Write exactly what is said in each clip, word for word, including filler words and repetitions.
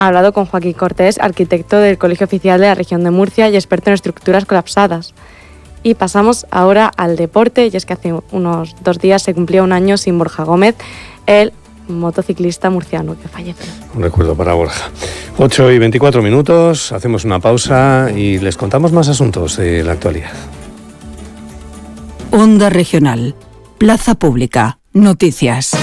Ha hablado con Joaquín Cortés, arquitecto del Colegio Oficial de la Región de Murcia y experto en estructuras colapsadas. Y pasamos ahora al deporte, y es que hace unos dos días se cumplía un año sin Borja Gómez, el motociclista murciano que falleció. Un recuerdo para Borja. ocho y veinticuatro minutos, hacemos una pausa y les contamos más asuntos de la actualidad. Onda Regional, Plaza Pública, Noticias.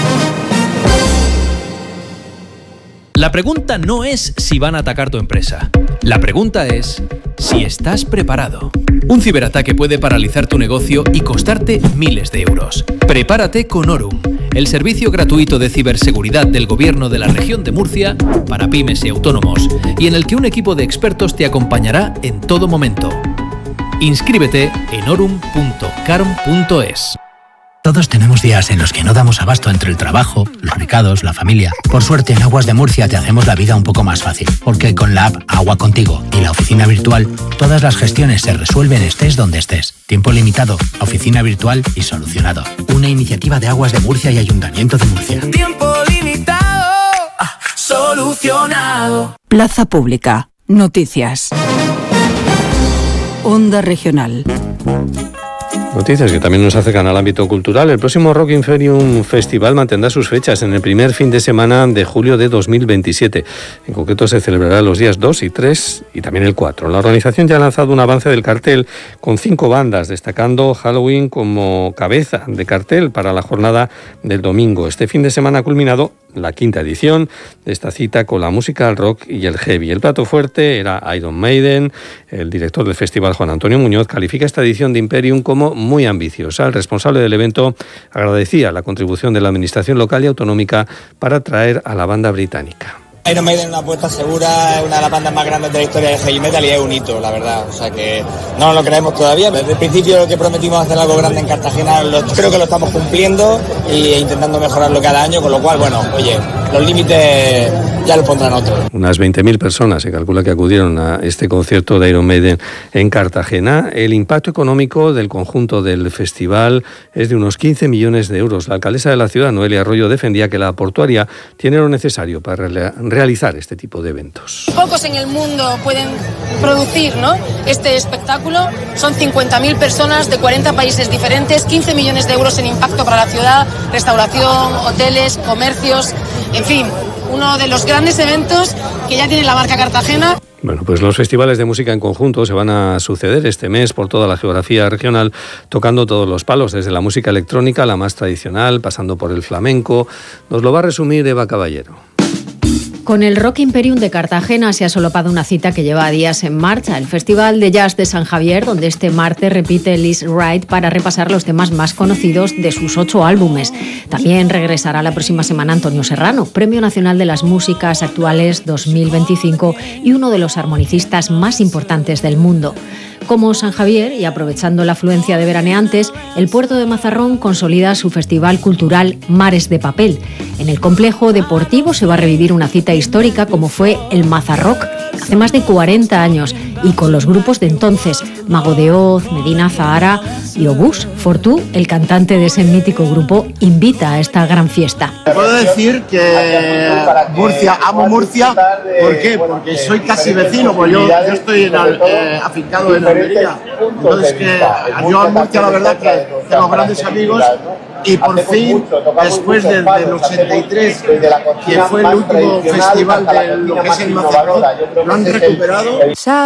La pregunta no es si van a atacar tu empresa. La pregunta es si estás preparado. Un ciberataque puede paralizar tu negocio y costarte miles de euros. Prepárate con Orum, el servicio gratuito de ciberseguridad del Gobierno de la Región de Murcia para pymes y autónomos, y en el que un equipo de expertos te acompañará en todo momento. Inscríbete en orum punto carm punto es. Todos tenemos días en los que no damos abasto entre el trabajo, los recados, la familia. Por suerte, en Aguas de Murcia te hacemos la vida un poco más fácil, porque con la app Agua Contigo y la oficina virtual, todas las gestiones se resuelven estés donde estés. Tiempo limitado, oficina virtual y solucionado. Una iniciativa de Aguas de Murcia y Ayuntamiento de Murcia. Tiempo limitado, solucionado. Plaza Pública, Noticias. Onda Regional. Noticias que también nos acercan al ámbito cultural. El próximo Rock Inferium Festival mantendrá sus fechas en el primer fin de semana de julio de dos mil veintisiete. En concreto se celebrará los días dos y tres y también el cuatro. La organización ya ha lanzado un avance del cartel con cinco bandas, destacando Halloween como cabeza de cartel para la jornada del domingo. Este fin de semana ha culminado la quinta edición de esta cita con la música, el rock y el heavy. El plato fuerte era Iron Maiden. El director del festival, Juan Antonio Muñoz, califica esta edición de Imperium como muy ambiciosa. El responsable del evento agradecía la contribución de la administración local y autonómica para atraer a la banda británica. Iron Maiden es una apuesta segura, es una de las bandas más grandes de la historia del heavy metal y es un hito, la verdad. O sea que no nos lo creemos todavía. Desde el principio que prometimos hacer algo grande en Cartagena, lo, creo que lo estamos cumpliendo e intentando mejorarlo cada año, con lo cual, bueno, oye, los límites ya los pondrán otros. Unas veinte mil personas se calcula que acudieron a este concierto de Iron Maiden en Cartagena. El impacto económico del conjunto del festival es de unos quince millones de euros. La alcaldesa de la ciudad, Noelia Arroyo, defendía que la portuaria tiene lo necesario para realizar este tipo de eventos. Pocos en el mundo pueden producir, ¿no?, este espectáculo. Son cincuenta mil personas de cuarenta países diferentes, quince millones de euros en impacto para la ciudad, restauración, hoteles, comercios, en fin, uno de los grandes eventos que ya tiene la marca Cartagena. Bueno, pues los festivales de música en conjunto se van a suceder este mes por toda la geografía regional, tocando todos los palos, desde la música electrónica, la más tradicional, pasando por el flamenco. Nos lo va a resumir Eva Caballero. Con el Rock Imperium de Cartagena se ha solapado una cita que lleva días en marcha, el Festival de Jazz de San Javier, donde este martes repite Liz Wright para repasar los temas más conocidos de sus ocho álbumes. También regresará la próxima semana Antonio Serrano, Premio Nacional de las Músicas Actuales dos mil veinticinco y uno de los armonicistas más importantes del mundo. Como San Javier, y aprovechando la afluencia de veraneantes, el puerto de Mazarrón consolida su festival cultural Mares de Papel. En el complejo deportivo se va a revivir una cita histórica como fue el Mazarrock, hace más de cuarenta años, y con los grupos de entonces, Mago de Oz, Medina Zahara y Obús. Fortú, el cantante de ese mítico grupo, invita a esta gran fiesta. Puedo decir que Murcia, amo Murcia, ¿por qué? Porque soy casi vecino, pues yo, yo estoy en, eh, afincado en Almería, entonces que yo a Murcia la verdad que tengo grandes amigos. Y por fin, después del, del ochenta y tres, que fue el último festival de lo que es el Mazarrón, lo han recuperado.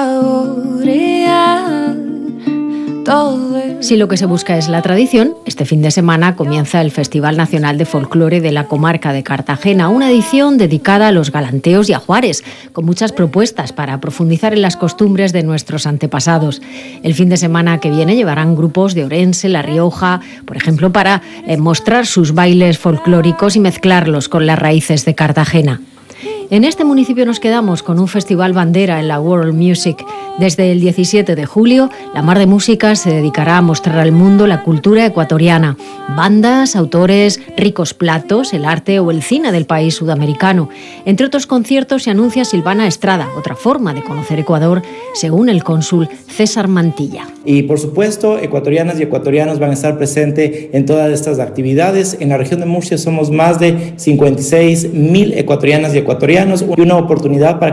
Si lo que se busca es la tradición, este fin de semana comienza el Festival Nacional de Folclore de la Comarca de Cartagena, una edición dedicada a los galanteos y ajuares, con muchas propuestas para profundizar en las costumbres de nuestros antepasados. El fin de semana que viene llevarán grupos de Orense, La Rioja, por ejemplo, para eh, mostrar sus bailes folclóricos y mezclarlos con las raíces de Cartagena. En este municipio nos quedamos con un festival bandera en la World Music. Desde el diecisiete de julio, la Mar de Música se dedicará a mostrar al mundo la cultura ecuatoriana, bandas, autores, ricos platos, el arte o el cine del país sudamericano. Entre otros conciertos se anuncia Silvana Estrada, otra forma de conocer Ecuador, según el cónsul César Mantilla. Y por supuesto, ecuatorianas y ecuatorianos van a estar presentes en todas estas actividades. En la región de Murcia somos más de cincuenta y seis mil ecuatorianas y ecuatorianos ecuatorianos y una oportunidad para